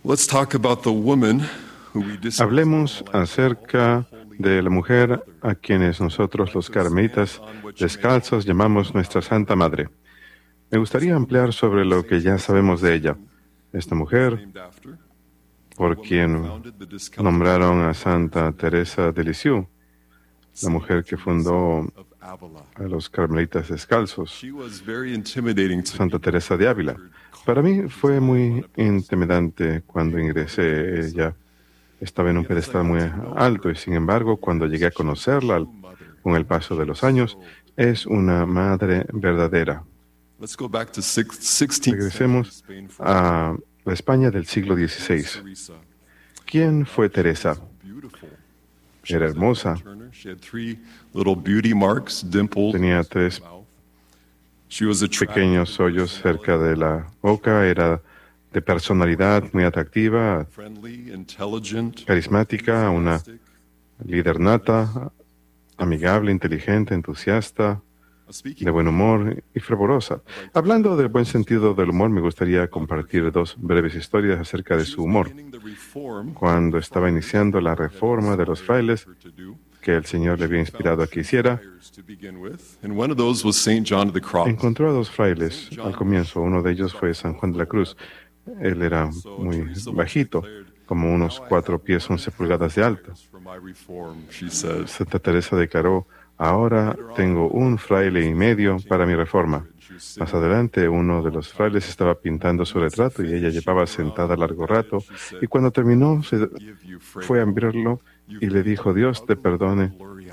Let's talk about the woman who we Hablemos acerca de la mujer a quienes nosotros los carmelitas descalzos llamamos nuestra Santa Madre. Me gustaría ampliar sobre lo que ya sabemos de ella. Esta mujer, por quien nombraron a Santa Teresa de Lisieux, la mujer que fundó a los carmelitas descalzos, Santa Teresa de Ávila. Para mí fue muy intimidante cuando ingresé. Ella estaba en un pedestal muy alto y, sin embargo, cuando llegué a conocerla con el paso de los años, es una madre verdadera. Regresemos a la España del siglo XVI. ¿Quién fue Teresa? Era hermosa. Tenía 3 pequeños hoyos cerca de la boca. Era de personalidad muy atractiva, carismática, una líder nata, amigable, inteligente, entusiasta, de buen humor y fervorosa. Hablando del buen sentido del humor, me gustaría compartir 2 breves historias acerca de su humor. Cuando estaba iniciando la reforma de los frailes, que el Señor le había inspirado a que hiciera, encontró a 2 frailes al comienzo. Uno de ellos fue San Juan de la Cruz. Él era muy bajito, como unos 4 pies 11 pulgadas de alto. Santa Teresa declaró: ahora tengo 1 fraile y medio para mi reforma. Más adelante, uno de los frailes estaba pintando su retrato y ella llevaba sentada largo rato, y cuando terminó se fue a verlo y le dijo: Dios te perdone,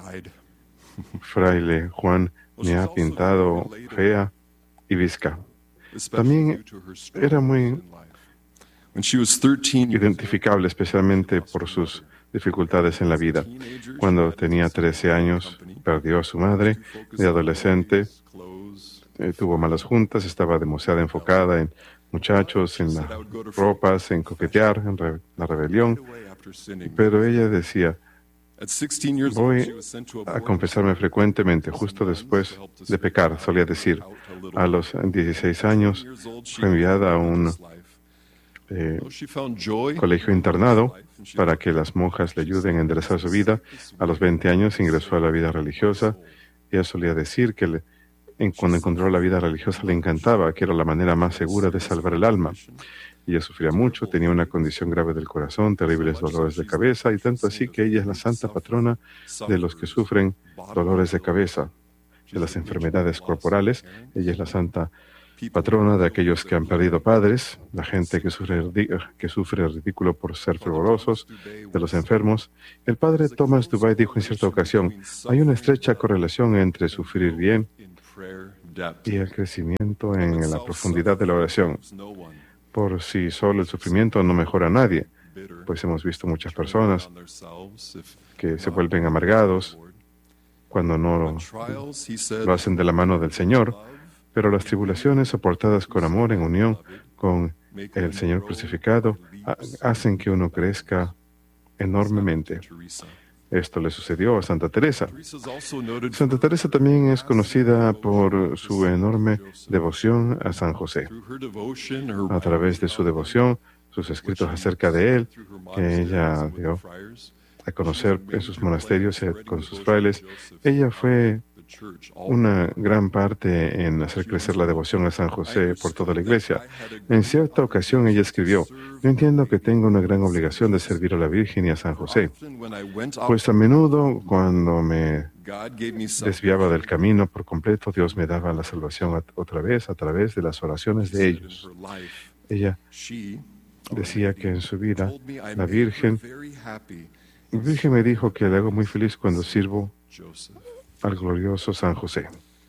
fraile Juan me ha pintado fea y visca. También era muy identificable, especialmente por sus dificultades en la vida. Cuando tenía 13 años, perdió a su madre. De adolescente, tuvo malas juntas, estaba demasiado enfocada en muchachos, en las ropas, en coquetear, en la rebelión. Pero ella decía: voy a confesarme frecuentemente justo después de pecar. Solía decir. A los 16 años fue enviada a un colegio internado para que las monjas le ayuden a enderezar su vida. A los 20 años ingresó a la vida religiosa. Ella solía decir que cuando encontró la vida religiosa le encantaba, que era la manera más segura de salvar el alma. Ella sufría mucho, tenía una condición grave del corazón, terribles dolores de cabeza, y tanto así que ella es la santa patrona de los que sufren dolores de cabeza, de las enfermedades corporales. Ella es la santa patrona de aquellos que han perdido padres, la gente que sufre ridículo por ser fervorosos, de los enfermos. El padre Thomas Dubai dijo en cierta ocasión: hay una estrecha correlación entre sufrir bien y el crecimiento en la profundidad de la oración. Por sí solo el sufrimiento no mejora a nadie, pues hemos visto muchas personas que se vuelven amargados cuando no lo hacen de la mano del Señor, pero las tribulaciones soportadas con amor en unión con el Señor crucificado hacen que uno crezca enormemente. Esto le sucedió a Santa Teresa. Santa Teresa también es conocida por su enorme devoción a San José. A través de su devoción, sus escritos acerca de él, que ella dio a conocer en sus monasterios con sus frailes, ella fue una gran parte en hacer crecer la devoción a San José por toda la Iglesia. En cierta ocasión ella escribió: yo entiendo que tengo una gran obligación de servir a la Virgen y a San José, pues a menudo cuando me desviaba del camino por completo, Dios me daba la salvación otra vez a través de las oraciones de ellos. Ella decía que en su vida la Virgen me dijo que le hago muy feliz cuando sirvo al glorioso San José.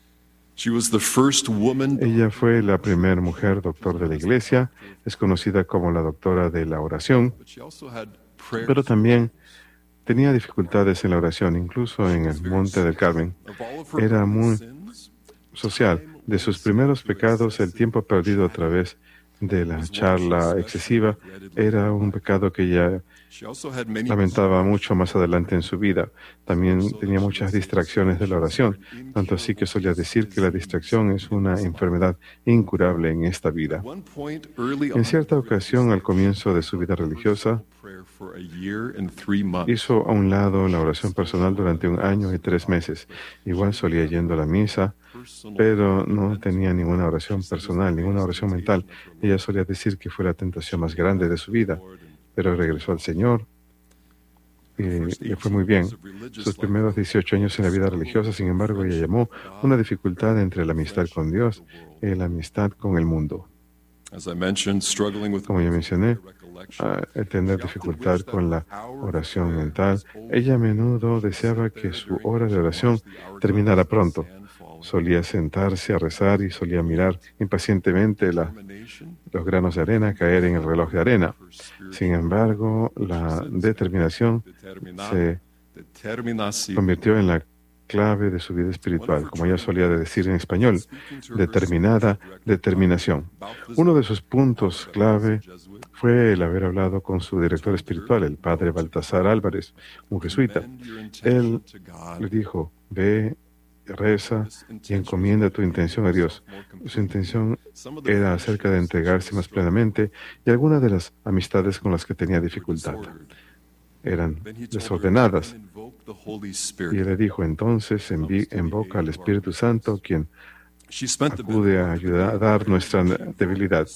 Ella fue la primera mujer doctor de la Iglesia, es conocida como la doctora de la oración, pero también tenía dificultades en la oración, incluso en el Monte del Carmen. Era muy social. De sus primeros pecados, el tiempo perdido a través de la charla excesiva era un pecado que ella lamentaba mucho más adelante en su vida. También tenía muchas distracciones de la oración, tanto así que solía decir que la distracción es una enfermedad incurable en esta vida. En cierta ocasión, al comienzo de su vida religiosa, hizo a un lado la oración personal durante 1 año y 3 meses. Igual solía yendo a la misa, pero no tenía ninguna oración personal, ninguna oración mental. Ella solía decir que fue la tentación más grande de su vida, pero regresó al Señor y le fue muy bien. Sus primeros 18 años en la vida religiosa, sin embargo, ella llamó una dificultad entre la amistad con Dios y la amistad con el mundo. Como ya mencioné, al tener dificultad con la oración mental, ella a menudo deseaba que su hora de oración terminara pronto. Solía sentarse a rezar y solía mirar impacientemente los granos de arena caer en el reloj de arena. Sin embargo, la determinación se convirtió en la clave de su vida espiritual, como ella solía decir en español, determinada determinación. Uno de sus puntos clave fue el haber hablado con su director espiritual, el padre Baltasar Álvarez, un jesuita. Él le dijo, ve, reza y encomienda tu intención a Dios. Su intención era acerca de entregarse más plenamente y algunas de las amistades con las que tenía dificultad eran desordenadas. Y él le dijo, entonces invoca al Espíritu Santo, quien acude a ayudar a dar nuestra debilidad.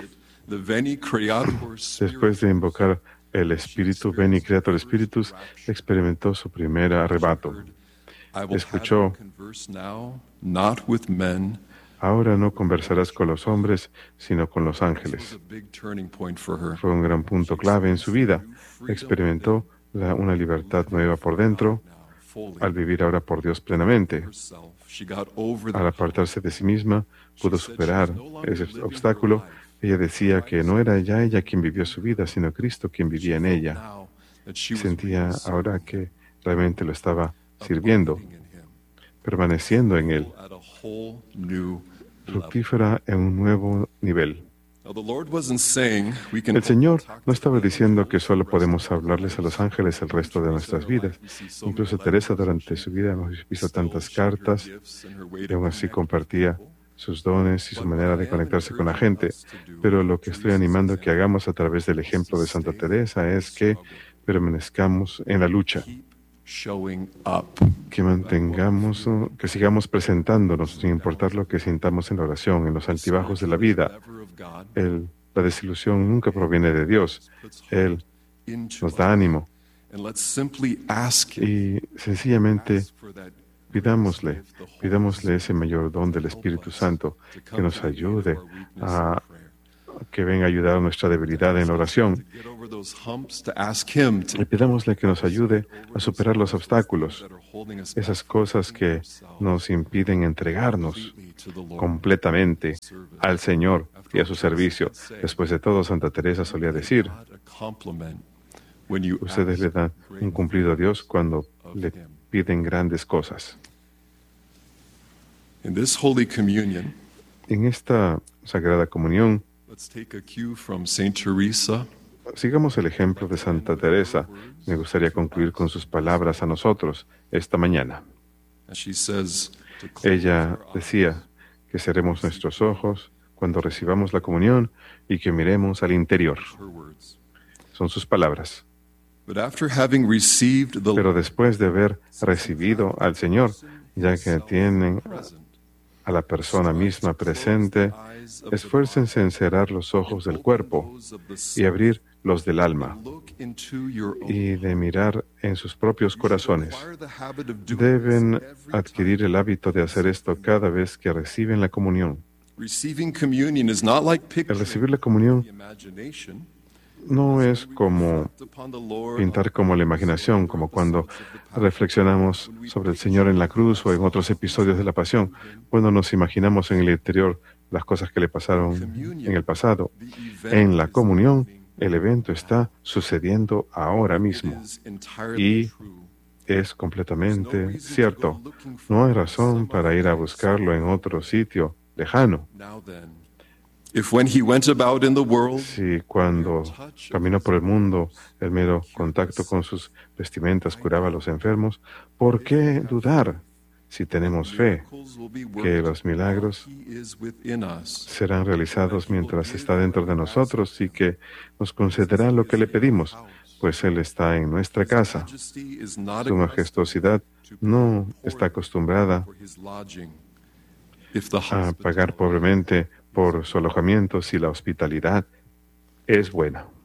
Después de invocar el Espíritu, Veni Creator Spiritus, experimentó su primer arrebato. Escuchó, ahora no conversarás con los hombres, sino con los ángeles. Fue un gran punto clave en su vida. Experimentó una libertad nueva por dentro al vivir ahora por Dios plenamente. Al apartarse de sí misma, pudo superar ese obstáculo. Ella decía que no era ya ella quien vivió su vida, sino Cristo quien vivía en ella. Sentía ahora que realmente lo estaba sirviendo, permaneciendo en Él, fructífera en un nuevo nivel. El Señor no estaba diciendo que solo podemos hablarles a los ángeles el resto de nuestras vidas. Incluso Teresa durante su vida hemos visto tantas cartas y aún así compartía sus dones y su manera de conectarse con la gente. Pero lo que estoy animando que hagamos a través del ejemplo de Santa Teresa es que permanezcamos en la lucha, que sigamos presentándonos sin importar lo que sintamos en la oración, en los altibajos de la vida. La desilusión nunca proviene de Dios. Él nos da ánimo. Y sencillamente pidámosle ese mayor don del Espíritu Santo que nos ayude que venga a ayudar a nuestra debilidad en la oración. Y pidámosle que nos ayude a superar los obstáculos, esas cosas que nos impiden entregarnos completamente al Señor y a su servicio. Después de todo, Santa Teresa solía decir, ustedes le dan un cumplido a Dios cuando le piden grandes cosas. En esta Sagrada Comunión, sigamos el ejemplo de Santa Teresa. Me gustaría concluir con sus palabras a nosotros esta mañana. Ella decía que cerremos nuestros ojos cuando recibamos la comunión y que miremos al interior. Son sus palabras. Pero después de haber recibido al Señor, ya que tienen a la persona misma presente, esfuércense en cerrar los ojos del cuerpo y abrir los del alma y de mirar en sus propios corazones. Deben adquirir el hábito de hacer esto cada vez que reciben la comunión. El recibir la comunión no es como pintar como la imaginación, como cuando reflexionamos sobre el Señor en la cruz o en otros episodios de la Pasión, cuando nos imaginamos en el interior las cosas que le pasaron en el pasado. En la comunión, el evento está sucediendo ahora mismo y es completamente cierto. No hay razón para ir a buscarlo en otro sitio lejano. If when he went about in the world, Si cuando caminó por el mundo, el mero contacto con sus vestimentas curaba a los enfermos, ¿por qué dudar si tenemos fe miracles will be que worked los milagros while he is within us? serán realizados mientras está dentro de nosotros y que nos concederá lo que le pedimos, pues Él está en nuestra casa? Majesty is not Su majestuosidad no está acostumbrada for his lodging. If the a pagar pobremente por su alojamiento si la hospitalidad es buena.